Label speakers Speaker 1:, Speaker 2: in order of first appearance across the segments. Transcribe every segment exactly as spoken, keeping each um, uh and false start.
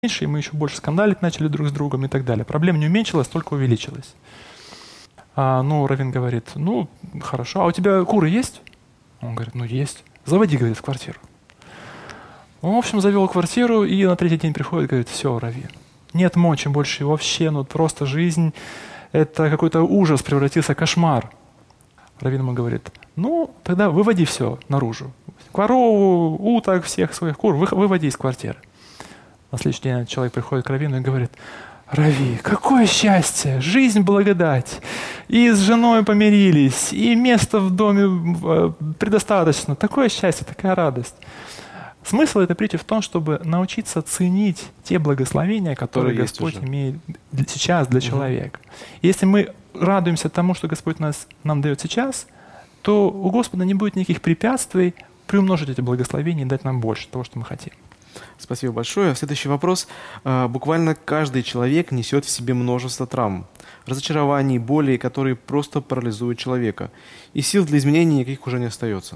Speaker 1: меньше, и мы еще больше скандалить начали друг с другом и так далее. Проблема не уменьшилась, только увеличилась. А, ну, раввин говорит, ну, хорошо, а у тебя куры есть? Он говорит, ну, есть. Заводи, говорит, в квартиру. Он, в общем, завел квартиру, и на третий день приходит, говорит, все, раввин, нет мочи больше, вообще, ну, просто жизнь, это какой-то ужас, превратился в кошмар. Раввин ему говорит, ну, тогда выводи все наружу. Корову, уток, всех своих кур выводи из квартиры. На следующий день человек приходит к раввину и говорит, Рави, какое счастье, жизнь благодать. И с женой помирились, и места в доме предостаточно. Такое счастье, такая радость. Смысл этой притчи в том, чтобы научиться ценить те благословения, которые, которые Господь имеет сейчас для человека. И если мы радуемся тому, что Господь нас, нам дает сейчас, то у Господа не будет никаких препятствий приумножить эти благословения и дать нам больше того, что мы хотим.
Speaker 2: Спасибо большое. Следующий вопрос. Буквально каждый человек несет в себе множество травм, разочарований, болей, которые просто парализуют человека. И сил для изменений никаких уже не остается.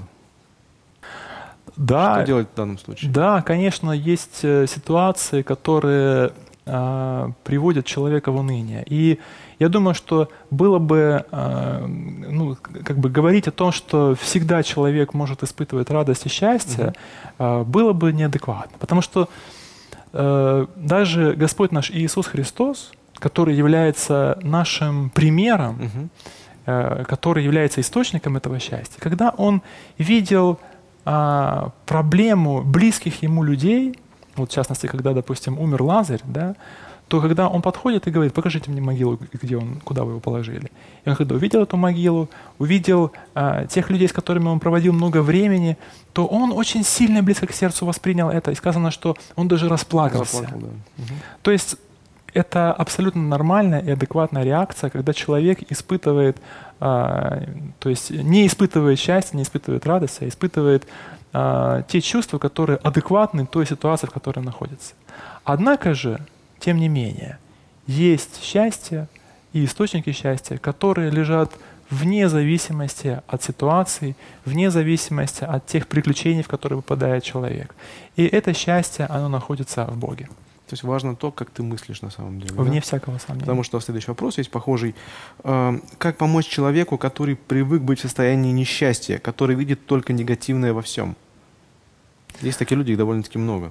Speaker 1: Да,
Speaker 2: что делать в данном случае?
Speaker 1: Да, конечно, есть ситуации, которые э, приводят человека в уныние. И я думаю, что было бы, э, ну, как бы говорить о том, что всегда человек может испытывать радость и счастье, uh-huh. э, было бы неадекватно. Потому что э, даже Господь наш Иисус Христос, который является нашим примером, uh-huh. э, который является источником этого счастья, когда Он видел э, проблему близких Ему людей, вот в частности, когда, допустим, умер Лазарь, да, то когда он подходит и говорит, покажите мне могилу, где он, куда вы его положили. И он когда увидел эту могилу, увидел а, тех людей, с которыми он проводил много времени, то он очень сильно близко к сердцу воспринял это. И сказано, что он даже расплакался.
Speaker 2: Заплакал, да. Угу.
Speaker 1: То есть это абсолютно нормальная и адекватная реакция, когда человек испытывает, а, то есть не испытывает счастье, не испытывает радость, а испытывает а, те чувства, которые адекватны той ситуации, в которой он находится. Однако же, тем не менее, есть счастье и источники счастья, которые лежат вне зависимости от ситуации, вне зависимости от тех приключений, в которые попадает человек. И это счастье, оно находится в Боге.
Speaker 2: То есть важно то, как ты мыслишь на самом деле.
Speaker 1: Вне
Speaker 2: да?
Speaker 1: всякого сомнения.
Speaker 2: Потому что следующий вопрос есть похожий. Как помочь человеку, который привык быть в состоянии несчастья, который видит только негативное во всем? Есть такие люди, их довольно-таки много.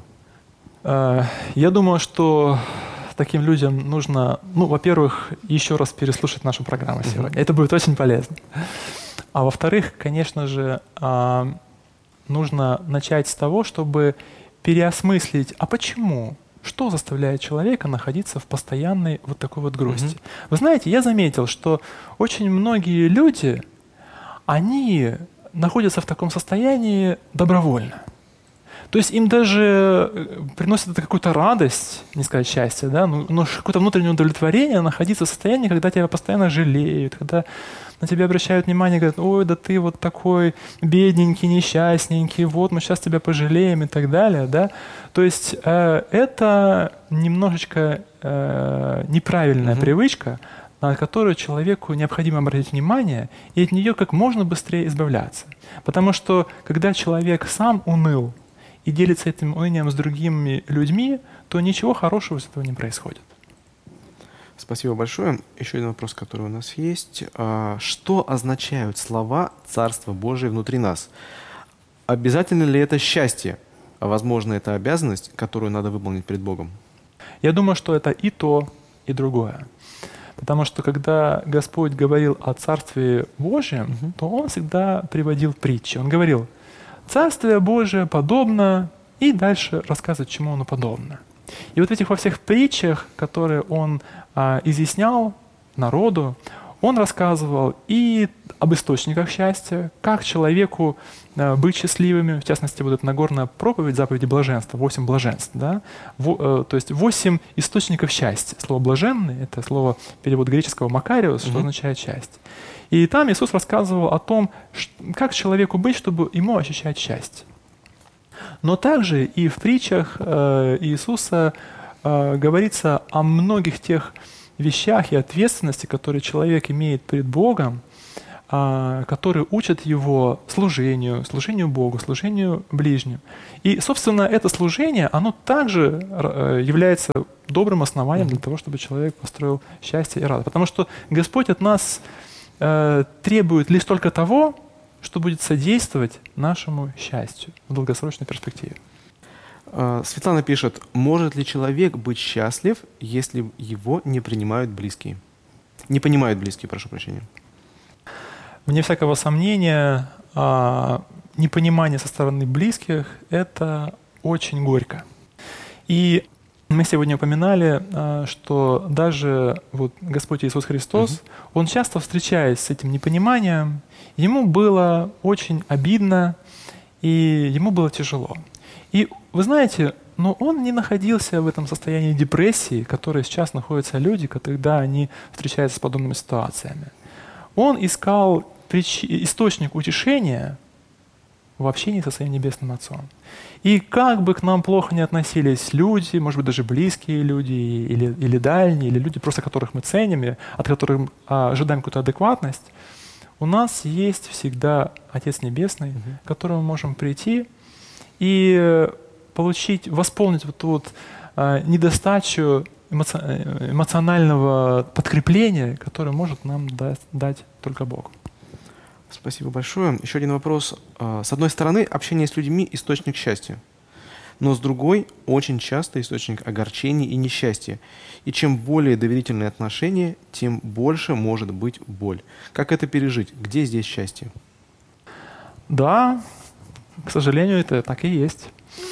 Speaker 1: Я думаю, что таким людям нужно, ну, во-первых, еще раз переслушать нашу программу uh-huh. сегодня. Это будет очень полезно. А во-вторых, конечно же, нужно начать с того, чтобы переосмыслить, а почему? Что заставляет человека находиться в постоянной вот такой вот грусти? Uh-huh. Вы знаете, я заметил, что очень многие люди, они находятся в таком состоянии добровольно. То есть им даже приносит это какую-то радость, не сказать счастье, да, но, но какое-то внутреннее удовлетворение находиться в состоянии, когда тебя постоянно жалеют, когда на тебя обращают внимание, говорят, ой, да ты вот такой бедненький, несчастненький, вот мы сейчас тебя пожалеем и так далее, да. То есть э, это немножечко э, неправильная mm-hmm. привычка, на которую человеку необходимо обратить внимание и от нее как можно быстрее избавляться. Потому что когда человек сам уныл, и делится этим унынием с другими людьми, то ничего хорошего из этого не происходит.
Speaker 2: Спасибо большое. Еще один вопрос, который у нас есть. Что означают слова «Царство Божие внутри нас»? Обязательно ли это счастье? А возможно, это обязанность, которую надо выполнить перед Богом?
Speaker 1: Я думаю, что это и то, и другое. Потому что когда Господь говорил о Царстве Божьем, угу. то Он всегда приводил притчи. Он говорил, Царствие Божие подобно, и дальше рассказывать, чему оно подобно. И вот этих во всех притчах, которые он а, изъяснял народу, он рассказывал и об источниках счастья, как человеку а, быть счастливыми, в частности, вот эта Нагорная проповедь, заповеди блаженства, восемь блаженств, да? Во, а, то есть восемь источников счастья. Слово «блаженный» — это слово, перевод греческого «макариос», что mm-hmm. означает счастье. И там Иисус рассказывал о том, как человеку быть, чтобы ему ощущать счастье. Но также и в притчах э, Иисуса э, говорится о многих тех вещах и ответственности, которые человек имеет перед Богом, которые учат его служению, служению Богу, служению ближним. И, собственно, это служение, оно также является добрым основанием для того, чтобы человек построил счастье и радость. Потому что Господь от нас э, требует лишь только того, что будет содействовать нашему счастью в долгосрочной перспективе.
Speaker 2: Светлана пишет, может ли человек быть счастлив, если его не принимают близкие? Не понимают близкие, прошу прощения.
Speaker 1: Вне всякого сомнения, непонимание со стороны близких — это очень горько. И мы сегодня упоминали, что даже вот Господь Иисус Христос, угу. Он часто, встречаясь с этим непониманием, ему было очень обидно, и ему было тяжело. И вы знаете, но он не находился в этом состоянии депрессии, в которой сейчас находятся люди, когда они встречаются с подобными ситуациями. Он искал прич... источник утешения в общении со своим Небесным Отцом. И как бы к нам плохо не относились люди, может быть, даже близкие люди, или, или дальние, или люди, просто которых мы ценим, и от которых а, ожидаем какую-то адекватность, у нас есть всегда Отец Небесный, угу. к которому мы можем прийти и получить, восполнить вот ту вот а, недостачу эмоци... эмоционального подкрепления, которое может нам дать, дать только Бог.
Speaker 2: Спасибо большое. Еще один вопрос. С одной стороны, общение с людьми — источник счастья. Но с другой, очень часто источник огорчений и несчастья. И чем более доверительные отношения, тем больше может быть боль. Как это пережить? Где здесь счастье?
Speaker 1: Да, к сожалению, это так и есть.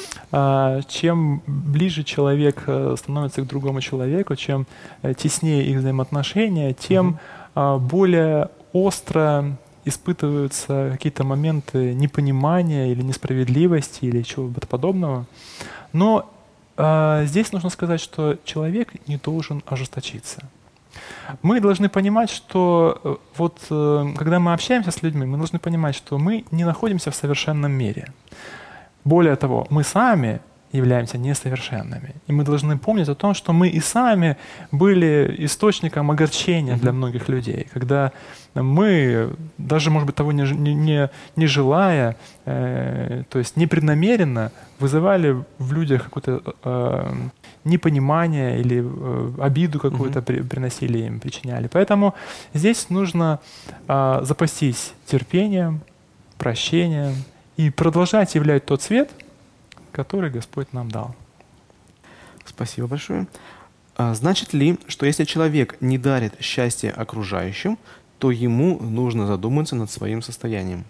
Speaker 1: Чем ближе человек становится к другому человеку, чем теснее их взаимоотношения, тем угу. более остро испытываются какие-то моменты непонимания или несправедливости или чего-то подобного. Но э, здесь нужно сказать, что человек не должен ожесточиться. Мы должны понимать, что э, вот э, когда мы общаемся с людьми, мы должны понимать, что мы не находимся в совершенном мире. Более того, мы сами являемся несовершенными. И мы должны помнить о том, что мы и сами были источником огорчения для многих людей, когда мы, даже, может быть, того не, не, не желая, э, то есть непреднамеренно вызывали в людях какое-то э, непонимание или э, обиду какую-то при, приносили им, причиняли. Поэтому здесь нужно э, запастись терпением, прощением и продолжать являть тот свет, который Господь нам дал.
Speaker 2: Спасибо большое. А значит ли, что если человек не дарит счастье окружающим, то ему нужно задуматься над своим состоянием?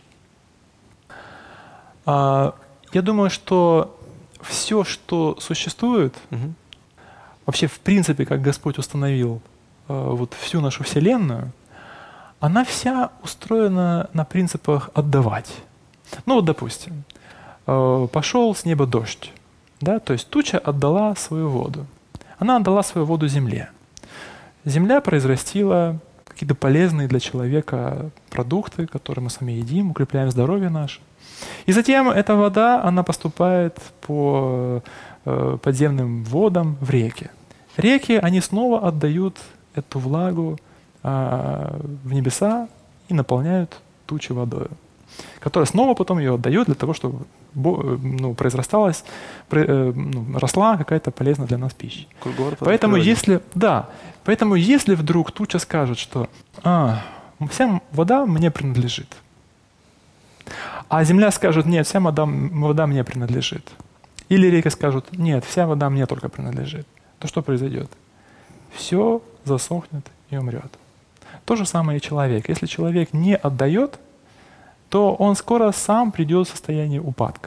Speaker 1: А, я думаю, что все, что существует, угу. вообще в принципе, как Господь установил а, вот всю нашу Вселенную, она вся устроена на принципах отдавать. Ну вот, допустим, пошел с неба дождь, да, то есть туча отдала свою воду. Она отдала свою воду земле. Земля произрастила какие-то полезные для человека продукты, которые мы сами едим, укрепляем здоровье наше. И затем эта вода, она поступает по э, подземным водам в реки. Реки, они снова отдают эту влагу э, в небеса и наполняют тучу водой, которая снова потом ее отдает для того, чтобы ну, произрасталась, ну, росла какая-то полезная для нас пища. Поэтому если, да, поэтому если вдруг туча скажет, что а, вся вода мне принадлежит, а земля скажет, нет, вся вода, вода мне принадлежит, или реки скажут, нет, вся вода мне только принадлежит, то что произойдет? Все засохнет и умрет. То же самое и человек. Если человек не отдает, то он скоро сам придет в состояние упадка.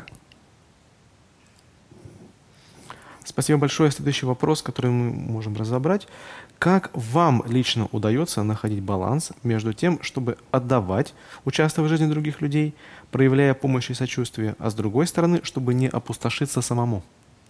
Speaker 2: Спасибо большое. Следующий вопрос, который мы можем разобрать. Как вам лично удается находить баланс между тем, чтобы отдавать, участвуя в жизни других людей, проявляя помощь и сочувствие, а с другой стороны, чтобы не опустошиться самому?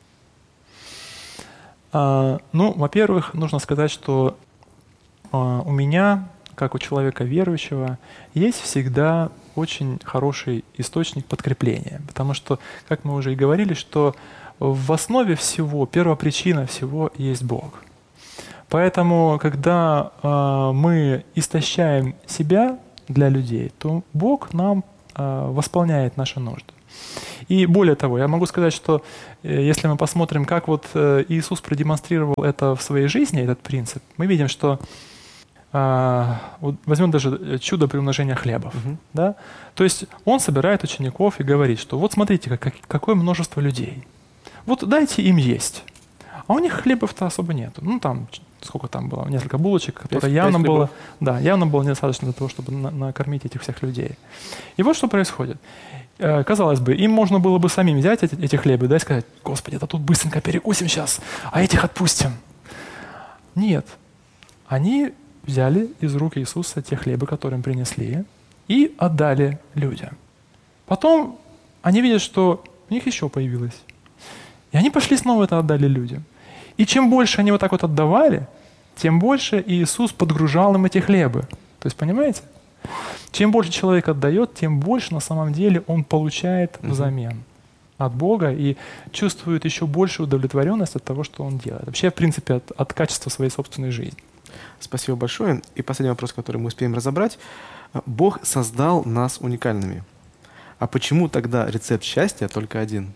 Speaker 1: А, ну, во-первых, нужно сказать, что а, у меня, как у человека верующего, есть всегда очень хороший источник подкрепления. Потому что, как мы уже и говорили, что в основе всего, первопричина всего есть Бог. Поэтому, когда э, мы истощаем себя, для людей, то Бог нам э, восполняет наши нужды. И более того, я могу сказать, что э, если мы посмотрим, как вот э, Иисус продемонстрировал это в своей жизни, этот принцип, мы видим, что э, вот возьмем даже чудо при умножении хлебов.
Speaker 2: Мгм.
Speaker 1: Да? То есть он собирает учеников и говорит, что вот смотрите, как, какое множество людей. Вот дайте им есть. А у них хлебов-то особо нету. Ну там, сколько там было, несколько булочек, которые
Speaker 2: Пять-
Speaker 1: явно
Speaker 2: пять
Speaker 1: было,
Speaker 2: хлебов.
Speaker 1: да, явно было недостаточно для того, чтобы на- накормить этих всех людей. И вот что происходит. Э, Казалось бы, им можно было бы самим взять эти, эти хлебы, да, и сказать: Господи, это тут быстренько перекусим сейчас, а этих отпустим. Нет. Они взяли из рук Иисуса те хлебы, которые им принесли, и отдали людям. Потом они видят, что у них еще появилось. И они пошли снова это отдали людям. И чем больше они вот так вот отдавали, тем больше Иисус подгружал им эти хлебы. То есть, понимаете? Чем больше человек отдает, тем больше на самом деле он получает
Speaker 2: Мгм.
Speaker 1: взамен от Бога и чувствует еще большую удовлетворенность от того, что он делает. Вообще, в принципе, от, от качества своей собственной жизни.
Speaker 2: Спасибо большое. И последний вопрос, который мы успеем разобрать. Бог создал нас уникальными. А почему тогда рецепт счастья только один?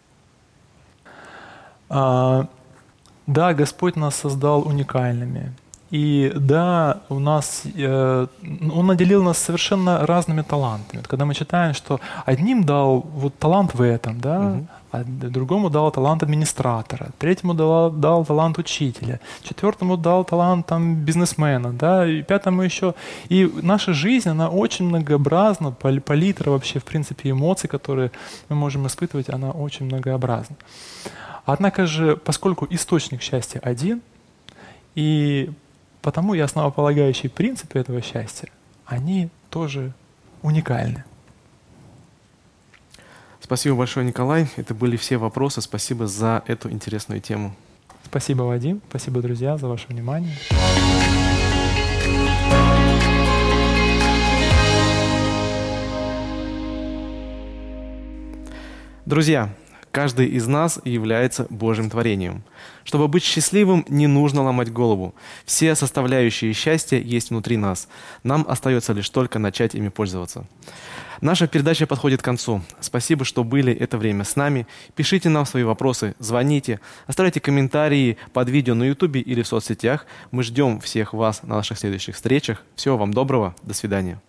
Speaker 1: А, да, Господь нас создал уникальными. И да, у нас, э, Он наделил нас совершенно разными талантами. Вот когда мы читаем, что одним дал вот талант в этом, да,
Speaker 2: Мгм.
Speaker 1: а другому дал талант администратора, третьему дал, дал талант учителя, четвертому дал талант там, бизнесмена, да, и пятому еще. И наша жизнь, она очень многообразна, пал- палитра вообще, в принципе, эмоций, которые мы можем испытывать, она очень многообразна. Однако же, поскольку источник счастья один, и потому и основополагающие принципы этого счастья, они тоже уникальны.
Speaker 2: Спасибо большое, Николай. Это были все вопросы. Спасибо за эту интересную тему.
Speaker 1: Спасибо, Вадим. Спасибо, друзья, за ваше внимание.
Speaker 2: Друзья, каждый из нас является Божьим творением. Чтобы быть счастливым, не нужно ломать голову. Все составляющие счастья есть внутри нас. Нам остается лишь только начать ими пользоваться. Наша передача подходит к концу. Спасибо, что были это время с нами. Пишите нам свои вопросы, звоните, оставляйте комментарии под видео на YouTube или в соцсетях. Мы ждем всех вас на наших следующих встречах. Всего вам доброго. До свидания.